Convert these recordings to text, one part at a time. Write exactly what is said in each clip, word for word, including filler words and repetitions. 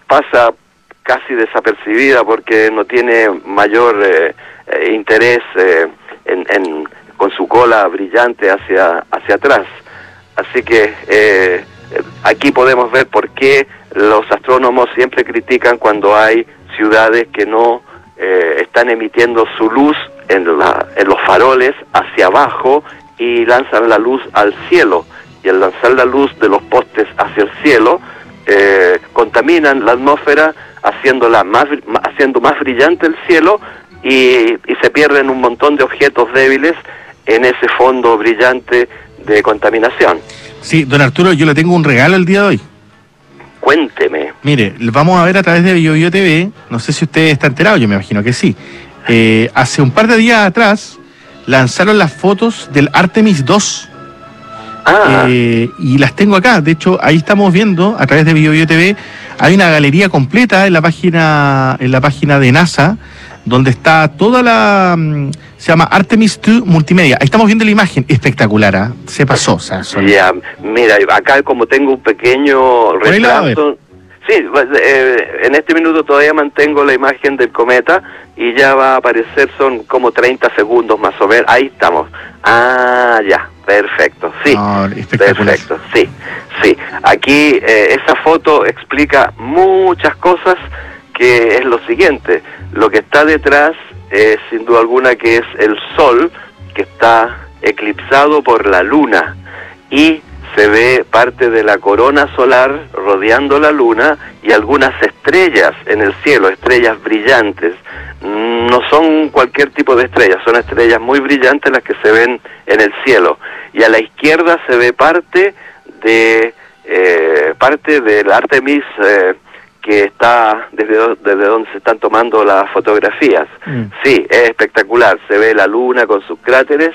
pasa casi desapercibida porque no tiene mayor eh, eh, interés eh, en, en, con su cola brillante hacia, hacia atrás. Así que eh, aquí podemos ver por qué los astrónomos siempre critican cuando hay ciudades que no eh, están emitiendo su luz en, la, en los faroles hacia abajo y lanzan la luz al cielo. Y al lanzar la luz de los postes hacia el cielo, eh, contaminan la atmósfera, haciéndola más, haciendo más brillante el cielo, y, y se pierden un montón de objetos débiles en ese fondo brillante de contaminación. Sí, don Arturo, yo le tengo un regalo el día de hoy. Cuénteme. Mire, vamos a ver a través de BioBio T V, no sé si usted está enterado, yo me imagino que sí. Eh, hace un par de días atrás lanzaron las fotos del Artemis dos. Ah. Eh, y las tengo acá, de hecho ahí estamos viendo a través de BioBio T V, hay una galería completa en la página en la página de NASA, donde está toda la, se llama Artemis dos Multimedia. Ahí estamos viendo la imagen, espectacular, ¿eh? Se pasó, o sea, son... Ya, mira, acá como tengo un pequeño retraso, sí, eh, en este minuto todavía mantengo la imagen del cometa y ya va a aparecer, son como treinta segundos más o menos, ahí estamos. Ah, ya, perfecto, sí, no, espectacular. Perfecto, sí, sí. Aquí eh, esa foto explica muchas cosas, que es lo siguiente: lo que está detrás es sin duda alguna que es el Sol, que está eclipsado por la Luna, y se ve parte de la corona solar rodeando la Luna y algunas estrellas en el cielo, estrellas brillantes. No son cualquier tipo de estrellas, son estrellas muy brillantes las que se ven en el cielo. Y a la izquierda se ve parte de eh, parte del Artemis eh, que está desde, do, desde donde se están tomando las fotografías. Mm. Sí, es espectacular, se ve la Luna con sus cráteres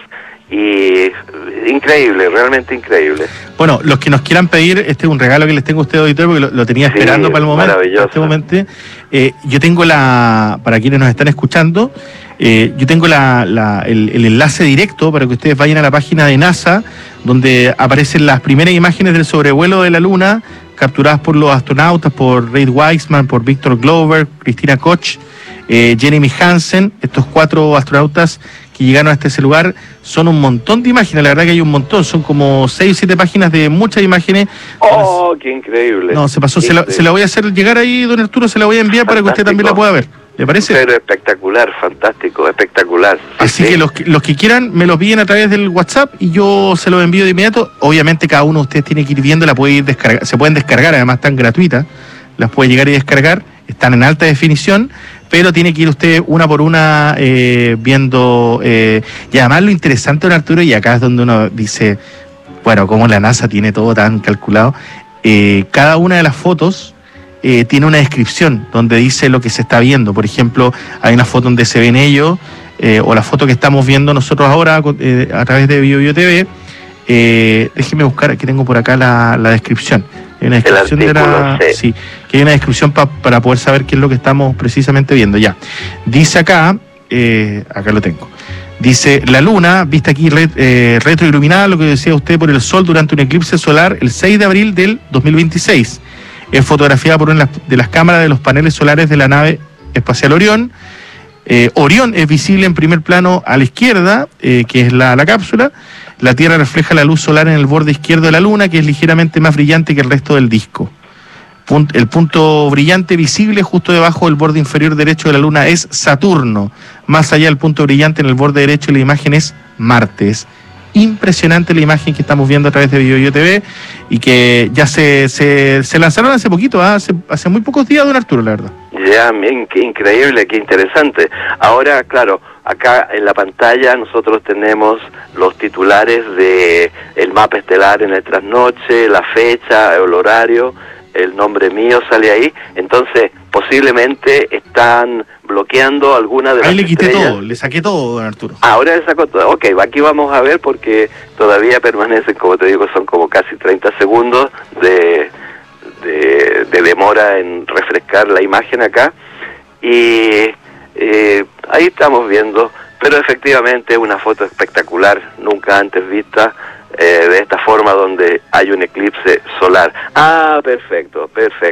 y increíble, realmente increíble. Bueno, los que nos quieran pedir, este es un regalo que les tengo a ustedes, auditor, porque lo, lo tenía sí, esperando para el momento, este momento. Eh, yo tengo la, para quienes nos están escuchando, eh, yo tengo la, la, el, el enlace directo para que ustedes vayan a la página de NASA, donde aparecen las primeras imágenes del sobrevuelo de la Luna, capturadas por los astronautas, por Reid Wiseman, por Victor Glover, Christina Koch, eh, Jeremy Hansen. Estos cuatro astronautas que llegaron hasta ese lugar, son un montón de imágenes, la verdad que hay un montón, son como seis o siete páginas de muchas imágenes. ¡Oh, qué increíble! No, se pasó, se la, se la voy a hacer llegar ahí, don Arturo, se la voy a enviar fantástico, para que usted también la pueda ver. ¿Le parece? Pero espectacular, fantástico, espectacular. Así ¿Sí? que los, los que quieran me los piden a través del WhatsApp y yo se los envío de inmediato. Obviamente cada uno de ustedes tiene que ir viendo, la puede ir descargar, se pueden descargar, además están gratuitas, las puede llegar y descargar, están en alta definición, pero tiene que ir usted una por una eh, viendo, eh, y además lo interesante, don Arturo, y acá es donde uno dice, bueno, como la NASA tiene todo tan calculado, eh, cada una de las fotos eh, tiene una descripción donde dice lo que se está viendo. Por ejemplo, hay una foto donde se ven ellos, eh, o la foto que estamos viendo nosotros ahora eh, a través de BioBio T V. Eh, déjeme buscar, aquí tengo por acá la, la descripción. Hay una descripción de la, sí. sí, que hay una descripción pa, para poder saber qué es lo que estamos precisamente viendo. Ya, dice acá, eh, acá lo tengo. Dice, la Luna, vista aquí ret, eh, retroiluminada, lo que decía usted, por el Sol durante un eclipse solar el seis de abril del dos mil veintiséis. Es fotografiada por una de las cámaras de los paneles solares de la nave espacial Orión. Eh, Orión es visible en primer plano a la izquierda, eh, que es la, la cápsula. La Tierra refleja la luz solar en el borde izquierdo de la Luna, que es ligeramente más brillante que el resto del disco. El punto brillante visible justo debajo del borde inferior derecho de la Luna es Saturno. Más allá del punto brillante en el borde derecho de la imagen es Marte. Es impresionante la imagen que estamos viendo a través de BioBio T V y que ya se, se, se lanzaron hace poquito, ¿eh? hace, hace muy pocos días, don Arturo, la verdad. Ya, bien, qué increíble, qué interesante. Ahora, claro, acá en la pantalla nosotros tenemos los titulares de el mapa estelar en el trasnoche, la fecha, el horario, el nombre mío sale ahí, entonces posiblemente están bloqueando alguna de las Ahí le quité estrellas. todo, le saqué todo, don Arturo. Ah, ahora le sacó todo. Ok, aquí vamos a ver porque todavía permanecen, como te digo, son como casi treinta segundos de, de, de demora en refrescar la imagen acá. Y eh, ahí estamos viendo, pero efectivamente una foto espectacular, nunca antes vista, eh, de esta forma donde hay un eclipse solar. Ah, perfecto, perfecto.